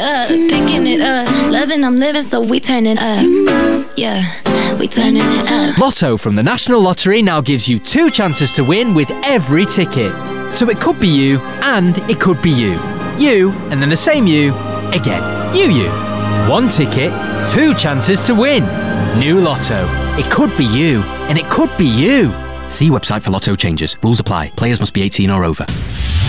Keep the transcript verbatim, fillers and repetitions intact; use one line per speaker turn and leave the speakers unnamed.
it up, picking it up. Loving, I'm living, so we turning up. Yeah, we turning it up.
Lotto from the National Lottery now gives you two chances to win with every ticket. So it could be you, and it could be you. You, and then the same you, again. You, you. One ticket, two chances to win. New Lotto. It could be you, and it could be you. See website for Lotto changes. Rules apply. Players must be eighteen or over.